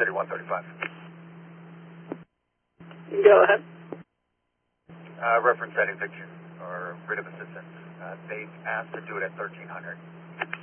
City 135. Go ahead. Reference that eviction or writ of assistance. They've asked to do it at 1300.